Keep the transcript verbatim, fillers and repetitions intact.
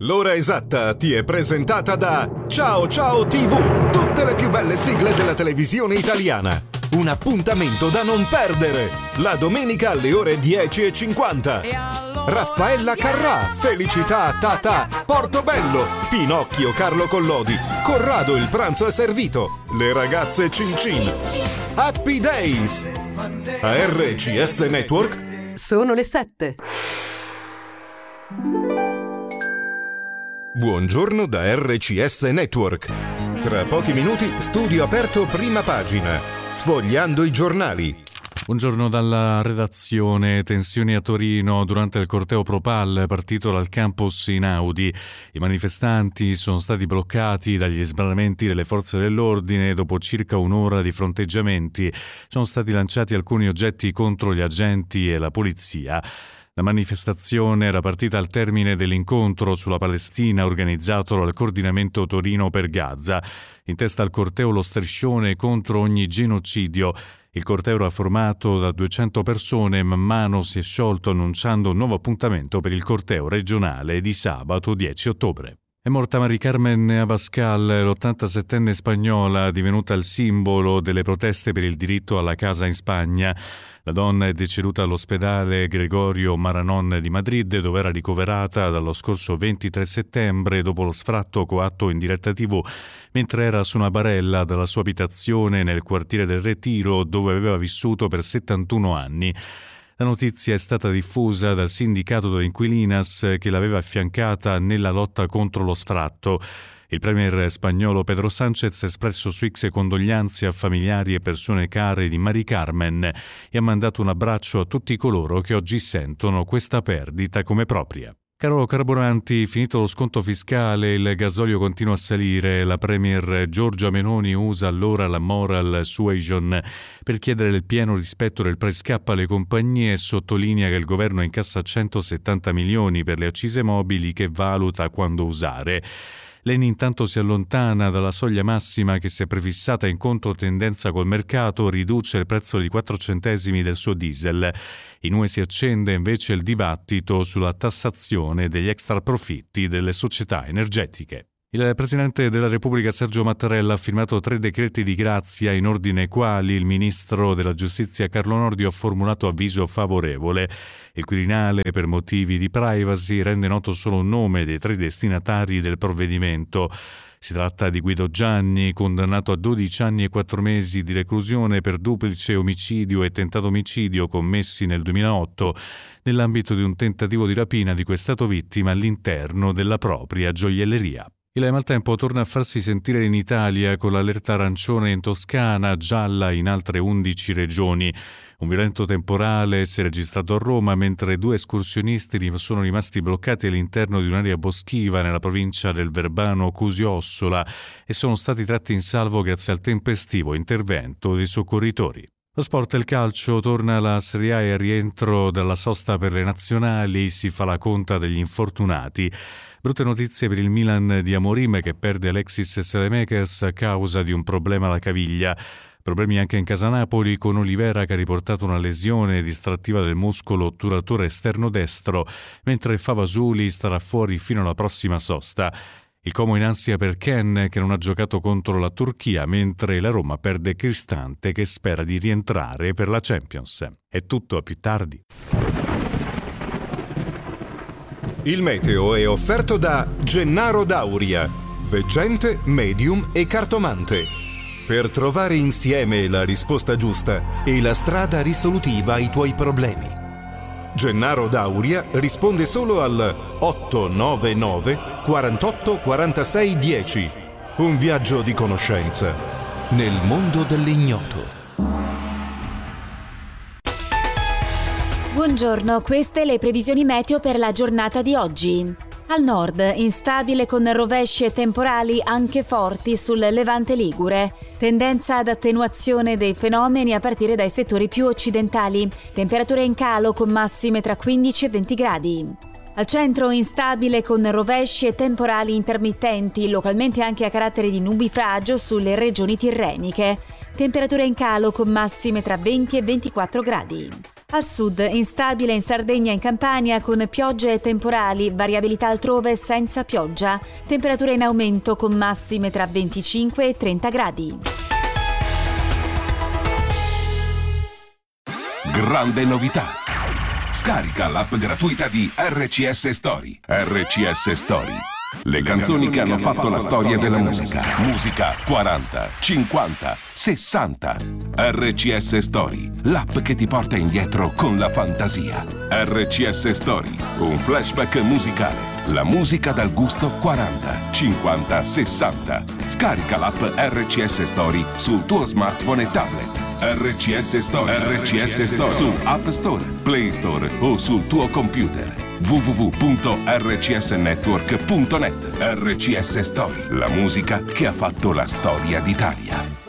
L'ora esatta ti è presentata da Ciao Ciao tivù, tutte le più belle sigle della televisione italiana. Un appuntamento da non perdere, la domenica alle ore dieci e cinquanta. Raffaella Carrà, Felicità Tata, Portobello, Pinocchio Carlo Collodi, Corrado il pranzo è servito, le ragazze Cin Cin. Happy Days! A R C S Network sono le sette. Buongiorno da R C S Network. Tra pochi minuti studio aperto prima pagina, sfogliando i giornali. Buongiorno dalla redazione. Tensioni a Torino durante il corteo Propal partito dal campus Einaudi. I manifestanti sono stati bloccati dagli sbarramenti delle forze dell'ordine dopo circa un'ora di fronteggiamenti. Sono stati lanciati alcuni oggetti contro gli agenti e la polizia. La manifestazione era partita al termine dell'incontro sulla Palestina organizzato dal Coordinamento Torino per Gaza. In testa al corteo lo striscione contro ogni genocidio. Il corteo era formato da duecento persone e man mano si è sciolto annunciando un nuovo appuntamento per il corteo regionale di sabato dieci ottobre. È morta Mari Carmen Abascal, l'ottantasettenne spagnola divenuta il simbolo delle proteste per il diritto alla casa in Spagna. La donna è deceduta all'ospedale Gregorio Maranon di Madrid, dove era ricoverata dallo scorso ventitré settembre dopo lo sfratto coatto in diretta tivù, mentre era su una barella dalla sua abitazione nel quartiere del Retiro, dove aveva vissuto per settantuno anni. La notizia è stata diffusa dal sindacato de Inquilinas che l'aveva affiancata nella lotta contro lo sfratto. Il premier spagnolo Pedro Sánchez ha espresso su X condoglianze a familiari e persone care di Mari Carmen e ha mandato un abbraccio a tutti coloro che oggi sentono questa perdita come propria. Caro carburanti, finito lo sconto fiscale, il gasolio continua a salire. La premier Giorgia Meloni usa allora la moral suasion per chiedere il pieno rispetto del prescap alle compagnie e sottolinea che il governo incassa centosettanta milioni per le accise mobili che valuta quando usare. L'Eni intanto si allontana dalla soglia massima che si è prefissata in controtendenza col mercato, riduce il prezzo di quattro centesimi del suo diesel. In U E si accende invece il dibattito sulla tassazione degli extraprofitti delle società energetiche. Il Presidente della Repubblica Sergio Mattarella ha firmato tre decreti di grazia in ordine ai quali il Ministro della Giustizia Carlo Nordio ha formulato avviso favorevole. Il Quirinale, per motivi di privacy, rende noto solo un nome dei tre destinatari del provvedimento. Si tratta di Guido Gianni, condannato a dodici anni e quattro mesi di reclusione per duplice omicidio e tentato omicidio commessi nel duemilaotto nell'ambito di un tentativo di rapina di cui è stato vittima all'interno della propria gioielleria. Il maltempo torna a farsi sentire in Italia con l'allerta arancione in Toscana, gialla in altre undici regioni. Un violento temporale si è registrato a Roma mentre due escursionisti sono rimasti bloccati all'interno di un'area boschiva nella provincia del Verbano Cusio-Ossola e sono stati tratti in salvo grazie al tempestivo intervento dei soccorritori. Lo sport e il calcio, torna alla Serie A e al rientro dalla sosta per le nazionali si fa la conta degli infortunati. Brutte notizie per il Milan di Amorim che perde Alexis Saelemaekers a causa di un problema alla caviglia. Problemi anche in casa Napoli con Olivera che ha riportato una lesione distrattiva del muscolo otturatore esterno destro, mentre Favasuli starà fuori fino alla prossima sosta. Il Como in ansia per Ken che non ha giocato contro la Turchia, mentre la Roma perde Cristante che spera di rientrare per la Champions. È tutto, a più tardi. Il meteo è offerto da Gennaro Dauria, veggente, medium e cartomante. Per trovare insieme la risposta giusta e la strada risolutiva ai tuoi problemi. Gennaro Dauria risponde solo al otto nove nove quarantotto quarantasei dieci. Un viaggio di conoscenza nel mondo dell'ignoto. Buongiorno, queste le previsioni meteo per la giornata di oggi. Al nord, instabile con rovesci e temporali anche forti sul Levante Ligure. Tendenza ad attenuazione dei fenomeni a partire dai settori più occidentali. Temperature in calo con massime tra quindici e venti gradi. Al centro instabile con rovesci e temporali intermittenti, localmente anche a carattere di nubifragio sulle regioni tirreniche. Temperature in calo con massime tra venti e ventiquattro gradi. Al sud instabile in Sardegna e in Campania con piogge e temporali, variabilità altrove senza pioggia. Temperature in aumento con massime tra venticinque e trenta gradi. Grande novità! Scarica l'app gratuita di R C S Story. R C S Story. Le canzoni che hanno fatto la storia della musica. Musica quaranta, cinquanta, sessanta. R C S Story, l'app che ti porta indietro con la fantasia. R C S Story, un flashback musicale. La musica dal gusto quaranta, cinquanta, sessanta. Scarica l'app R C S Story sul tuo smartphone e tablet. R C S Story, R C S Story su App Store, Play Store o sul tuo computer. w w w punto r c s network punto net. R C S Story, la musica che ha fatto la storia d'Italia.